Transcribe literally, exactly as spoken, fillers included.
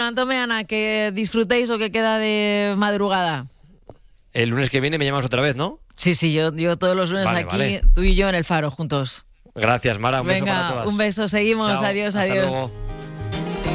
Antome, Ana, que disfrutéis lo que queda de madrugada. El lunes que viene me llamas otra vez, ¿no? Sí, sí, yo, yo todos los lunes Vale, aquí, vale. tú y yo en el Faro juntos. Gracias, Mara. Un Venga, beso para todas. un beso, seguimos. Chao, Adiós, hasta adiós. luego.